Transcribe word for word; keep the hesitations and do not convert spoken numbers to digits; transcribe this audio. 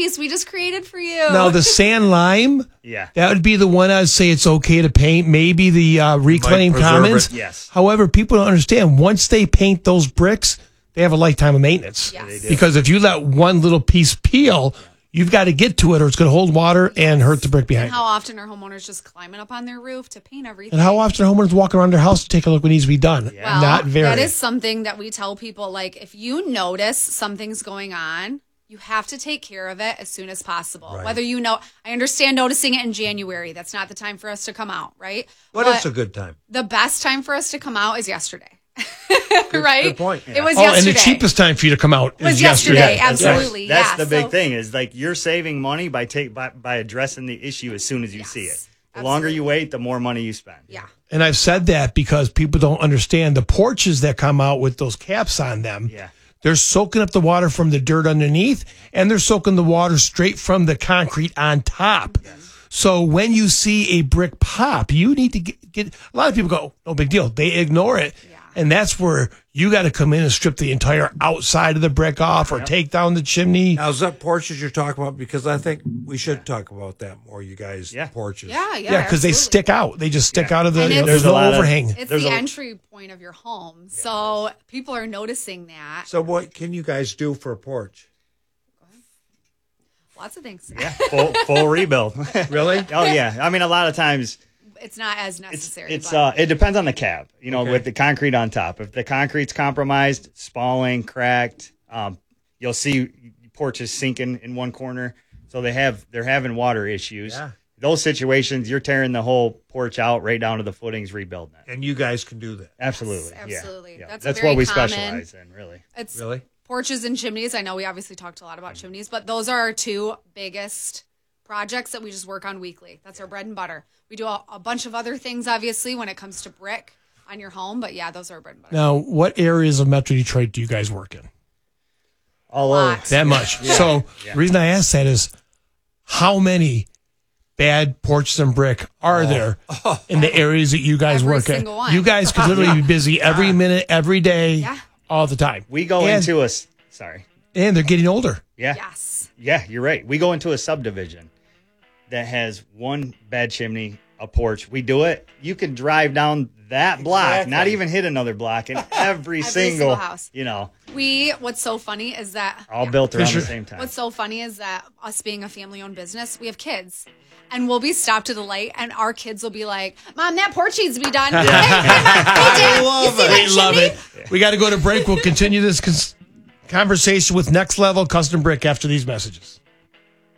space we just created for you. Now, the sand lime, yeah, that would be the one I'd say it's okay to paint. Maybe the uh, reclaimed commons. It. Yes. However, people don't understand. Once they paint those bricks, they have a lifetime of maintenance. Yes. Because if you let one little piece peel, you've got to get to it or it's going to hold water and hurt the brick behind and how often are homeowners just climbing up on their roof to paint everything? And how often are homeowners walking around their house to take a look what needs to be done? Yeah. Well, not very. That is something that we tell people, like, if you notice something's going on, you have to take care of it as soon as possible. Right. Whether you know, I understand noticing it in January. That's not the time for us to come out, right? What but is a good time? The best time for us to come out is yesterday. Good, right? Good point. Yeah. It was oh, yesterday. and the cheapest time for you to come out was is yesterday. yesterday. Absolutely. That's, yeah. that's the big so, thing is like you're saving money by take by, by addressing the issue as soon as you yes, see it. The absolutely. longer you wait, the more money you spend. Yeah. And I've said that because people don't understand the porches that come out with those caps on them. Yeah. They're soaking up the water from the dirt underneath, and they're soaking the water straight from the concrete on top. Yes. So when you see a brick pop, you need to get, get a lot of people go, no big deal. They ignore it. Yeah. And that's where you got to come in and strip the entire outside of the brick off or yep. take down the chimney. Now, is that porches you're talking about? Because I think we should talk about that more, you guys, yeah. porches. Yeah, yeah. Yeah, because they stick out. They just stick yeah. out of the, you know, there's a no lot overhang. Of, it's there's the a, entry point of your home. Yeah. So people are noticing that. So what can you guys do for a porch? Lots of things. Yeah, full, full rebuild. Really? Oh, yeah. I mean, a lot of times... It's not as necessary. It's, it's uh, it depends on the cab, you know, okay. with the concrete on top. If the concrete's compromised, spalling, cracked, um, you'll see porches sinking in one corner. So they have they're having water issues. Yeah. Those situations, you're tearing the whole porch out right down to the footings, rebuilding it. And you guys can do that. Absolutely. Yes, absolutely. Yeah. That's, That's very what we common. specialize in, really. It's really porches and chimneys. I know we obviously talked a lot about chimneys, but those are our two biggest projects that we just work on weekly. That's our bread and butter. We do a, a bunch of other things, obviously, when it comes to brick on your home, but yeah, those are our bread and butter. Now, what areas of Metro Detroit do you guys work in? All over. That much. Yeah. So yeah. the reason I asked that is how many bad porches and brick are oh. there in the areas that you guys every work in? One. You guys could literally be busy every minute, every day, yeah. all the time. We go and, into a, sorry. And they're getting older. Yeah. Yes. Yeah, you're right. We go into a subdivision that has one bad chimney, a porch. We do it. You can drive down that block, exactly. not even hit another block, in every, every single, single house. You know, we. What's so funny is that all yeah. built around Fisher. the same time. What's so funny is that us being a family-owned business, we have kids, and we'll be stopped at the light, and our kids will be like, "Mom, that porch needs to be done." Yeah. Hey, hey, Dad, you see that We love chimney? it. We got to go to break. We'll continue this cons- conversation with Next Level Custom Brick after these messages.